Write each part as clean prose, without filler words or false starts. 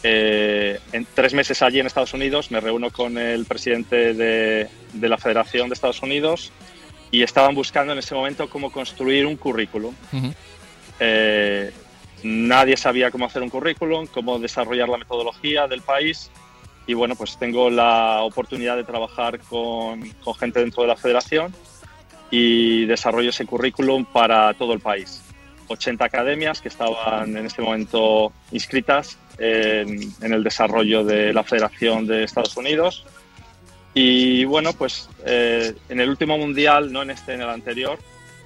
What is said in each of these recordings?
En 3 meses allí en Estados Unidos me reúno con el presidente de la Federación de Estados Unidos y estaban buscando en ese momento cómo construir un currículum. Uh-huh. Nadie sabía cómo hacer un currículum, cómo desarrollar la metodología del país y bueno, pues tengo la oportunidad de trabajar con gente dentro de la federación y desarrollo ese currículum para todo el país. 80 academias que estaban en este momento inscritas en el desarrollo de la Federación de Estados Unidos. Y bueno, pues en el último mundial, no en este, en el anterior,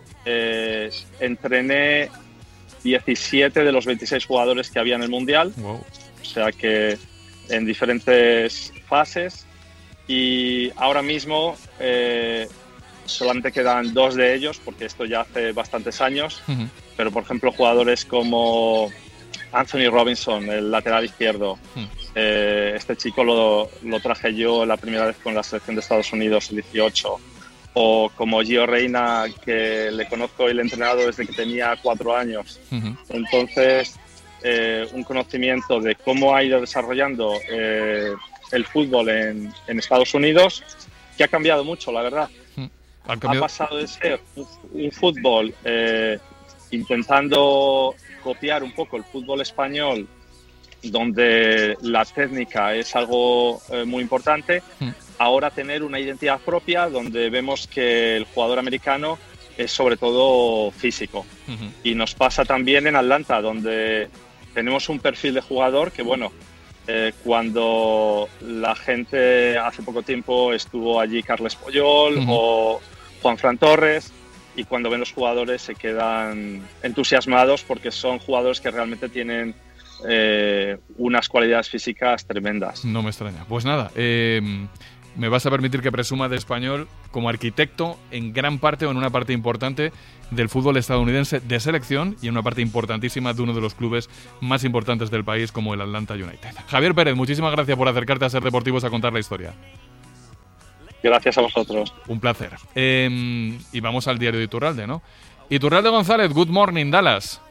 entrené 17 de los 26 jugadores que había en el mundial. Wow. O sea que en diferentes fases. Y ahora mismo solamente quedan 2 de ellos, porque esto ya hace bastantes años. Uh-huh. Pero por ejemplo, jugadores como Anthony Robinson, el lateral izquierdo. Este chico lo traje yo la primera vez con la selección de Estados Unidos, el 18. O como Gio Reyna, que le conozco y le he entrenado desde que tenía 4 años. Uh-huh. Entonces, un conocimiento de cómo ha ido desarrollando el fútbol en Estados Unidos, que ha cambiado mucho, la verdad. Ha pasado de ser un fútbol intentando copiar un poco el fútbol español, donde la técnica es algo muy importante, ahora tener una identidad propia, donde vemos que el jugador americano es sobre todo físico. Uh-huh. Y nos pasa también en Atlanta, donde tenemos un perfil de jugador que, bueno, cuando la gente hace poco tiempo estuvo allí Carles Puyol, uh-huh, o Juanfran Torres, y cuando ven los jugadores se quedan entusiasmados porque son jugadores que realmente tienen unas cualidades físicas tremendas. No me extraña. Pues nada, me vas a permitir que presuma de español como arquitecto en gran parte o en una parte importante del fútbol estadounidense de selección y en una parte importantísima de uno de los clubes más importantes del país como el Atlanta United. Javier Pérez, muchísimas gracias por acercarte a Ser Deportivos a contar la historia. Gracias a vosotros. Un placer. Y vamos al diario de Iturralde, ¿no? Iturralde González, Good Morning Dallas.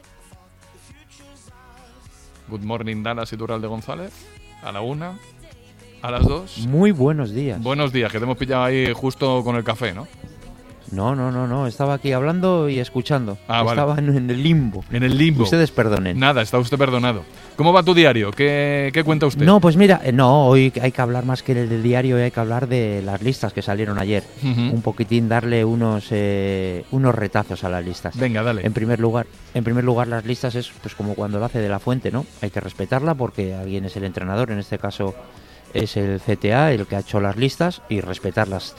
Good Morning Dallas, Iturralde González. A la 1, a las 2. Muy buenos días. Buenos días, que te hemos pillado ahí justo con el café, ¿no? No. Estaba aquí hablando y escuchando. Estaba vale. en el limbo. En el limbo. Ustedes perdonen. Nada, está usted perdonado. ¿Cómo va tu diario? ¿Qué cuenta usted? No, pues mira, hoy hay que hablar más que del diario, hay que hablar de las listas que salieron ayer. Uh-huh. Un poquitín darle unos retazos a las listas. Venga, dale. En primer lugar, las listas es pues como cuando lo hace De La Fuente, ¿no? Hay que respetarla porque alguien es el entrenador, en este caso es el CTA el que ha hecho las listas, y respetarlas.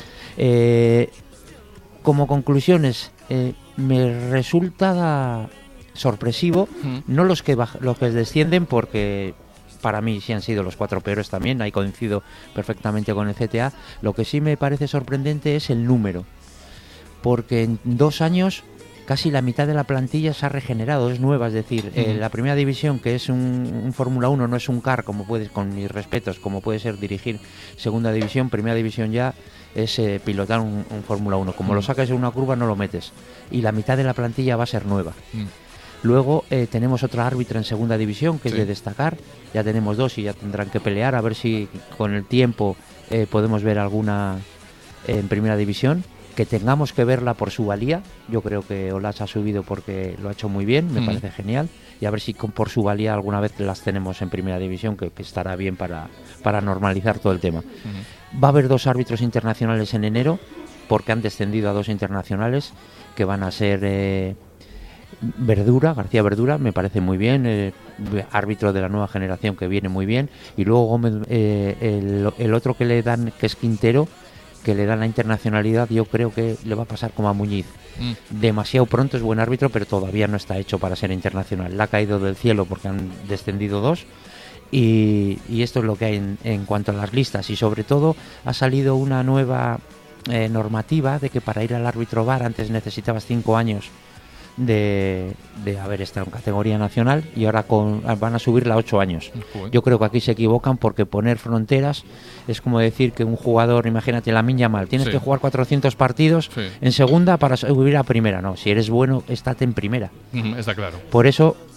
Como conclusiones, me resulta sorpresivo, no los que descienden, porque para mí sí han sido los 4 peores también, ahí coincido perfectamente con el CTA. Lo que sí me parece sorprendente es el número, porque en 2 años casi la mitad de la plantilla se ha regenerado, es nueva, es decir, la primera división, que es un Fórmula 1, no es un CAR, como puedes, con mis respetos, como puede ser dirigir segunda división, primera división ya es pilotar un Fórmula 1. Como lo sacas en una curva no lo metes, y la mitad de la plantilla va a ser nueva. Luego tenemos otra árbitra en segunda división que es de destacar, ya tenemos 2 y ya tendrán que pelear a ver si con el tiempo podemos ver alguna en primera división, que tengamos que verla por su valía. Yo creo que Olas ha subido porque lo ha hecho muy bien, me parece genial, y a ver si por su valía alguna vez las tenemos en primera división, que estará bien para normalizar todo el tema. Va a haber 2 árbitros internacionales en enero, porque han descendido a 2 internacionales, que van a ser García Verdura, me parece muy bien, árbitro de la nueva generación, que viene muy bien, y luego Gómez, el otro que le dan, que es Quintero, que le dan la internacionalidad, yo creo que le va a pasar como a Muñiz. Demasiado pronto, es buen árbitro, pero todavía no está hecho para ser internacional. Le ha caído del cielo porque han descendido 2. Y esto es lo que hay en cuanto a las listas. Y sobre todo ha salido una nueva normativa de que para ir al árbitro VAR antes necesitabas 5 años de haber estado en categoría nacional, y ahora van a subirla a 8 años. Yo creo que aquí se equivocan, porque poner fronteras es como decir que un jugador, imagínate, Lamine Yamal, tienes que jugar 400 partidos en segunda para subir a primera. No, si eres bueno, estate en primera. Está claro. Por eso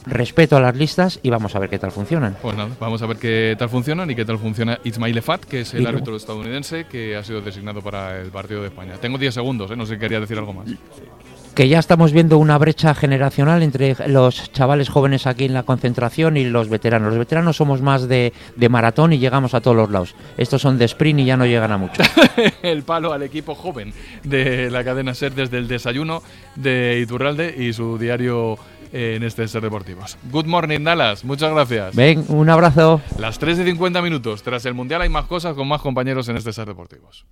respeto a las listas y vamos a ver qué tal funcionan. Pues nada, vamos a ver qué tal funcionan y qué tal funciona Ismail Efat, que es el árbitro estadounidense que ha sido designado para el partido de España. Tengo 10 segundos, no sé si quería decir algo más. Que ya estamos viendo una brecha generacional entre los chavales jóvenes aquí en la concentración y los veteranos. Los veteranos somos más de maratón y llegamos a todos los lados. Estos son de sprint y ya no llegan a mucho. El palo al equipo joven de la cadena SER desde el desayuno de Iturralde y su diario en este SER Deportivos. Good morning, Dallas. Muchas gracias. Ven, un abrazo. Las 3:50. Tras el Mundial hay más cosas con más compañeros en este SER Deportivos.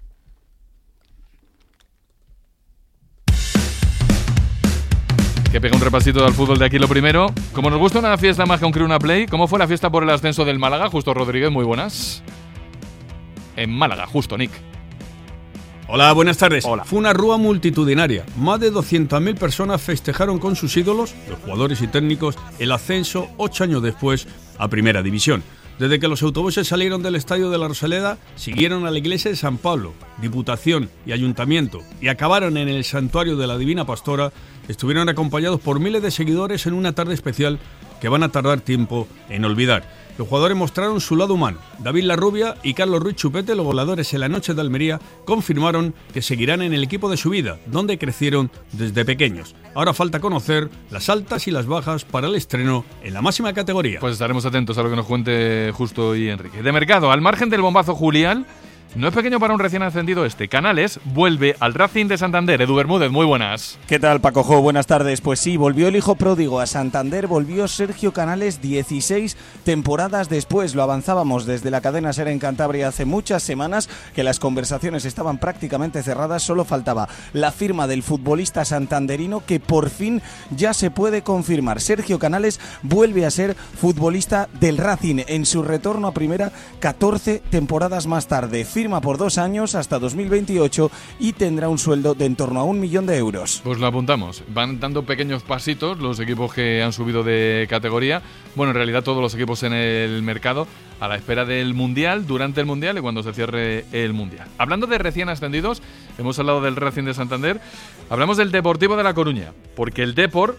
Que pega un repasito del fútbol de aquí lo primero. Como nos gusta una fiesta más que un Creuna Play, ¿cómo fue la fiesta por el ascenso del Málaga? Justo Rodríguez, muy buenas. En Málaga, justo, Nick. Hola, buenas tardes. Hola. Fue una rúa multitudinaria. Más de 200.000 personas festejaron con sus ídolos, los jugadores y técnicos, el ascenso 8 años después a Primera División. Desde que los autobuses salieron del estadio de la Rosaleda, siguieron a la iglesia de San Pablo, Diputación y Ayuntamiento, y acabaron en el santuario de la Divina Pastora. Estuvieron acompañados por miles de seguidores en una tarde especial que van a tardar tiempo en olvidar. Los jugadores mostraron su lado humano. David Larrubia y Carlos Ruiz Chupete, los goleadores en la noche de Almería, confirmaron que seguirán en el equipo de su vida, donde crecieron desde pequeños. Ahora falta conocer las altas y las bajas para el estreno en la máxima categoría. Pues estaremos atentos a lo que nos cuente Justo y Enrique. De mercado, al margen del bombazo Julián, no es pequeño para un recién ascendido este. Canales vuelve al Racing de Santander. Edu Bermúdez, muy buenas. ¿Qué tal, Paco Jo? Buenas tardes. Pues sí, volvió el hijo pródigo a Santander, volvió Sergio Canales 16 temporadas después. Lo avanzábamos desde la cadena SER en Cantabria hace muchas semanas, que las conversaciones estaban prácticamente cerradas, solo faltaba la firma del futbolista santanderino, que por fin ya se puede confirmar. Sergio Canales vuelve a ser futbolista del Racing en su retorno a primera 14 temporadas más tarde. Firma por 2 años hasta 2028 y tendrá un sueldo de en torno a 1 millón de euros. Pues lo apuntamos. Van dando pequeños pasitos los equipos que han subido de categoría. Bueno, en realidad todos los equipos en el mercado a la espera del Mundial, durante el Mundial y cuando se cierre el Mundial. Hablando de recién ascendidos, hemos hablado del Racing de Santander, hablamos del Deportivo de La Coruña, porque el Depor,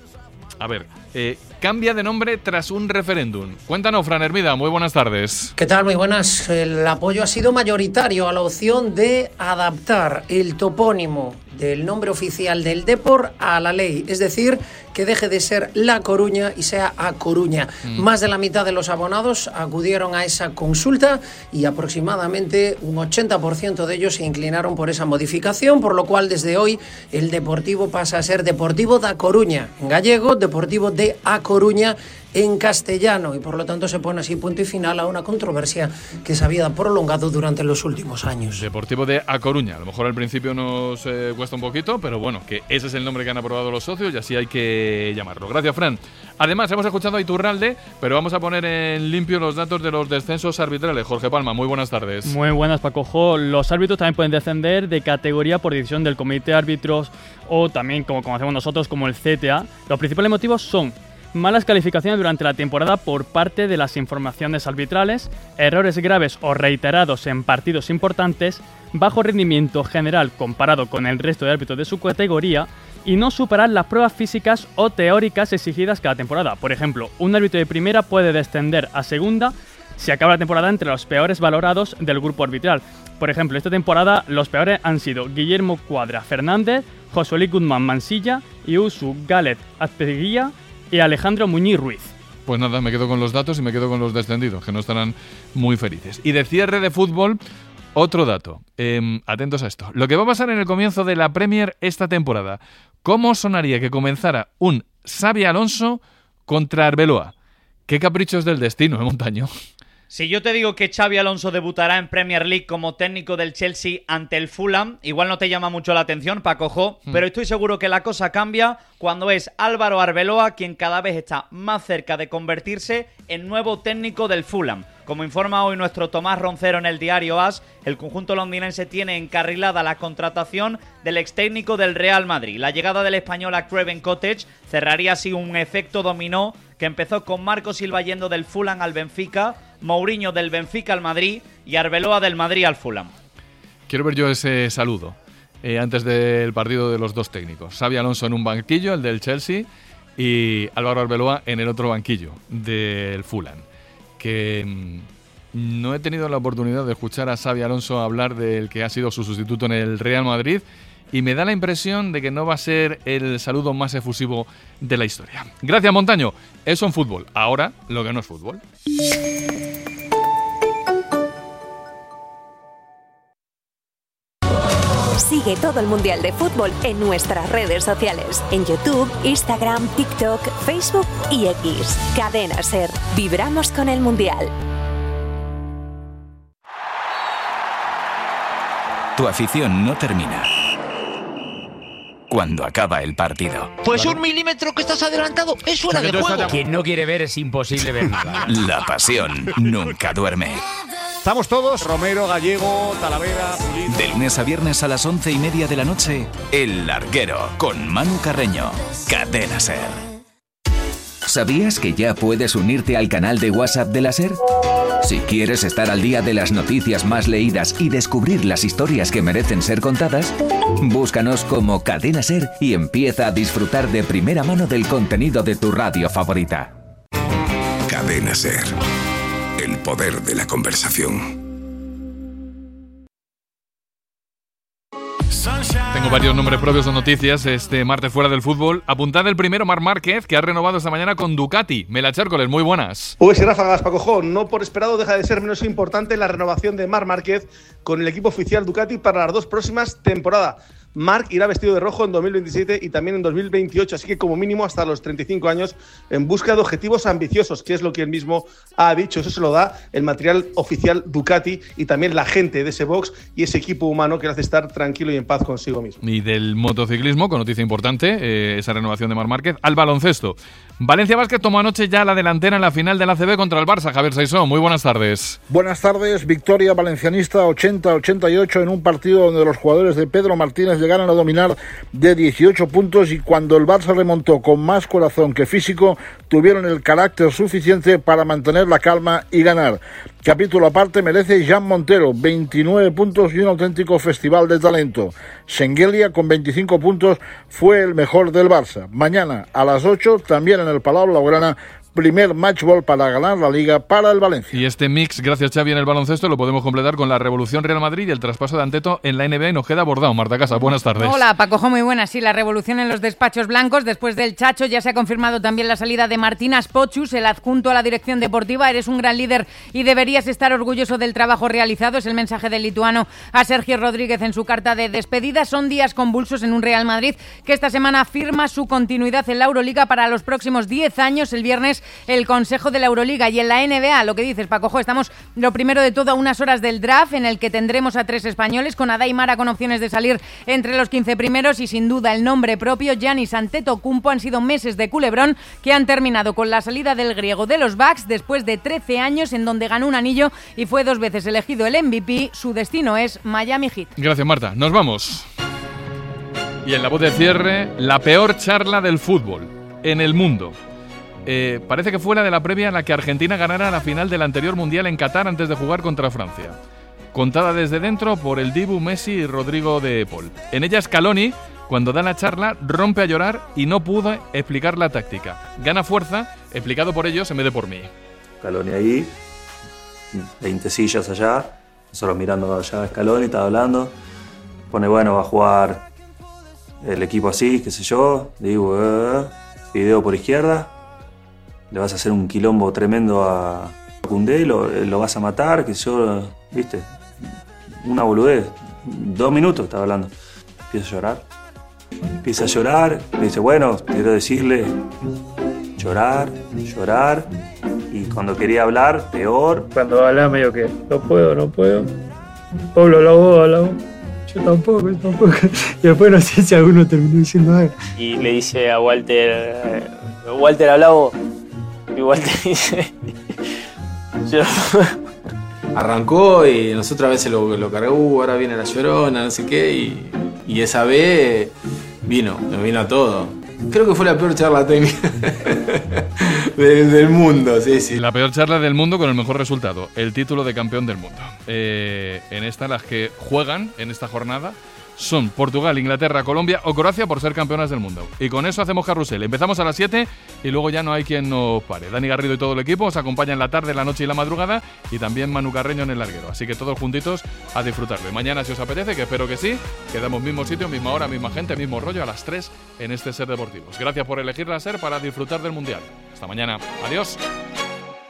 cambia de nombre tras un referéndum. Cuéntanos, Fran Hermida, muy buenas tardes. ¿Qué tal? Muy buenas. El apoyo ha sido mayoritario a la opción de adaptar el topónimo del nombre oficial del Depor a la ley, es decir, que deje de ser La Coruña y sea A Coruña. Más de la mitad de los abonados acudieron a esa consulta y aproximadamente un 80% de ellos se inclinaron por esa modificación, por lo cual desde hoy el Deportivo pasa a ser Deportivo da Coruña en gallego, Deportivo de A Coruña en castellano, y por lo tanto se pone así punto y final a una controversia que se había prolongado durante los últimos años. Deportivo de A Coruña. A lo mejor al principio nos cuesta un poquito, pero bueno, que ese es el nombre que han aprobado los socios y así hay que llamarlo. Gracias, Fran. Además, hemos escuchado a Iturralde, pero vamos a poner en limpio los datos de los descensos arbitrales. Jorge Palma, muy buenas tardes. Muy buenas, Paco Jo. Los árbitros también pueden descender de categoría por decisión del comité de árbitros o también, como conocemos nosotros, como el CTA. Los principales motivos son malas calificaciones durante la temporada por parte de las informaciones arbitrales, errores graves o reiterados en partidos importantes, bajo rendimiento general comparado con el resto de árbitros de su categoría y no superar las pruebas físicas o teóricas exigidas cada temporada. Por ejemplo, un árbitro de primera puede descender a segunda si acaba la temporada entre los peores valorados del grupo arbitral. Por ejemplo, esta temporada los peores han sido Guillermo Cuadra Fernández, José Luis Guzmán Mansilla, Iusu Galet Azpeguía y Alejandro Muñiz Ruiz. Pues nada, me quedo con los datos y me quedo con los descendidos, que no estarán muy felices. Y de cierre de fútbol, otro dato. Atentos a esto. Lo que va a pasar en el comienzo de la Premier esta temporada. ¿Cómo sonaría que comenzara un Xabi Alonso contra Arbeloa? ¿Qué caprichos del destino, Montaño? Si yo te digo que Xabi Alonso debutará en Premier League como técnico del Chelsea ante el Fulham, igual no te llama mucho la atención, Paco Jo, pero estoy seguro que la cosa cambia cuando es Álvaro Arbeloa quien cada vez está más cerca de convertirse en nuevo técnico del Fulham. Como informa hoy nuestro Tomás Roncero en el diario AS, el conjunto londinense tiene encarrilada la contratación del ex técnico del Real Madrid. La llegada del español a Craven Cottage cerraría así un efecto dominó que empezó con Marco Silva yendo del Fulham al Benfica, Mourinho del Benfica al Madrid y Arbeloa del Madrid al Fulham. Quiero ver yo ese saludo antes del partido de los dos técnicos. Xabi Alonso en un banquillo, el del Chelsea, y Álvaro Arbeloa en el otro banquillo del Fulham. Que no he tenido la oportunidad de escuchar a Xabi Alonso hablar del que ha sido su sustituto en el Real Madrid, y me da la impresión de que no va a ser el saludo más efusivo de la historia. Gracias, Montaño. Eso en fútbol. Ahora, lo que no es fútbol. Sigue todo el Mundial de Fútbol en nuestras redes sociales. En YouTube, Instagram, TikTok, Facebook y X. Cadena SER. Vibramos con el Mundial. Tu afición no termina cuando acaba el partido. Pues un milímetro que estás adelantado es fuera de juego. Quien no quiere ver es imposible ver nada. La pasión nunca duerme. Estamos todos, Romero, Gallego, Talavera, Pulido. De lunes a viernes a las 11:30 de la noche, El Larguero, con Manu Carreño. Cadena SER. ¿Sabías que ya puedes unirte al canal de WhatsApp de la SER? Si quieres estar al día de las noticias más leídas y descubrir las historias que merecen ser contadas, búscanos como Cadena SER y empieza a disfrutar de primera mano del contenido de tu radio favorita. Cadena SER. El poder de la conversación. Tengo varios nombres propios o noticias este martes fuera del fútbol. Apuntad el primero, Marc Márquez, que ha renovado esta mañana con Ducati. Mela Chércoles, muy buenas. Pues sí, ráfagas, Paco. No por esperado deja de ser menos importante la renovación de Marc Márquez con el equipo oficial Ducati para las 2 próximas temporadas. Marc irá vestido de rojo en 2027 y también en 2028, así que como mínimo hasta los 35 años en busca de objetivos ambiciosos, que es lo que él mismo ha dicho. Eso se lo da el material oficial Ducati y también la gente de ese box y ese equipo humano que le hace estar tranquilo y en paz consigo mismo. Y del motociclismo, con noticia importante, esa renovación de Marc Márquez, al baloncesto. Valencia Basket tomó anoche ya la delantera en la final de la ACB contra el Barça. Javier Saisó, muy buenas tardes. Buenas tardes, victoria valencianista 80-88 en un partido donde los jugadores de Pedro Martínez llegaron a dominar de 18 puntos y cuando el Barça remontó con más corazón que físico, tuvieron el carácter suficiente para mantener la calma y ganar. Capítulo aparte merece Jan Montero, 29 puntos y un auténtico festival de talento. Schengelia, con 25 puntos, fue el mejor del Barça. Mañana a las 8, también en el Palau Blaugrana, primer matchball para ganar la Liga para el Valencia. Y este mix, gracias Xavi, en el baloncesto lo podemos completar con la revolución Real Madrid y el traspaso de Anteto en la NBA y nos queda Bordao. Marta Casa, buenas tardes. Hola, Pacojo, muy buenas. Sí, la revolución en los despachos blancos. Después del Chacho ya se ha confirmado también la salida de Martínas Pochus, el adjunto a la dirección deportiva. Eres un gran líder y deberías estar orgulloso del trabajo realizado. Es el mensaje del lituano a Sergio Rodríguez en su carta de despedida. Son días convulsos en un Real Madrid que esta semana firma su continuidad en la Euroliga para los próximos 10 años. El viernes el Consejo de la Euroliga y en la NBA, lo que dices, Pacojo, estamos lo primero de todo a unas horas del draft en el que tendremos a 3 españoles, con Ada y Mara con opciones de salir entre los 15 primeros y sin duda el nombre propio, Giannis Antetokounmpo. Han sido meses de culebrón que han terminado con la salida del griego de los Bucks después de 13 años en donde ganó un anillo y fue 2 veces elegido el MVP. Su destino es Miami Heat. Gracias, Marta. Nos vamos. Y en la voz de cierre, la peor charla del fútbol en el mundo. Parece que fue la de la previa en la que Argentina ganara la final del anterior Mundial en Qatar antes de jugar contra Francia. Contada desde dentro por el Dibu, Messi y Rodrigo de Paul. En ella Scaloni, cuando da la charla, rompe a llorar y no pudo explicar la táctica. Gana fuerza, explicado por ellos en vez de por mí. Scaloni ahí, 20 sillas allá, nosotros mirando allá a Scaloni, estaba hablando. Pone, bueno, va a jugar el equipo así, qué sé yo. Dibu, video por izquierda. Le vas a hacer un quilombo tremendo a Koundé, lo vas a matar, que yo, viste, una boludez. 2 minutos estaba hablando. Empieza a llorar, me dice, bueno, quiero decirle, llorar, y cuando quería hablar, peor. Cuando hablaba medio que, no puedo. Pablo hablaba. Yo tampoco. Y después no sé si alguno terminó diciendo algo. Y le dice a Walter hablaba. Y Walter dice... Arrancó y nosotros a veces lo cargó, ahora viene la llorona, no sé qué, y esa vez nos vino a todo. Creo que fue la peor charla técnica del mundo, sí. La peor charla del mundo con el mejor resultado, el título de campeón del mundo. En esta, las que juegan en esta jornada, son Portugal, Inglaterra, Colombia o Croacia por ser campeonas del mundo. Y con eso hacemos carrusel. Empezamos a las 7 y luego ya no hay quien nos pare. Dani Garrido y todo el equipo os acompañan la tarde, la noche y la madrugada, y también Manu Carreño en el larguero. Así que todos juntitos a disfrutarlo. Y mañana, si os apetece, que espero que sí, quedamos mismo sitio, misma hora, misma gente, mismo rollo a las 3 en este Ser Deportivos. Gracias por elegir la SER para disfrutar del Mundial. Hasta mañana. Adiós.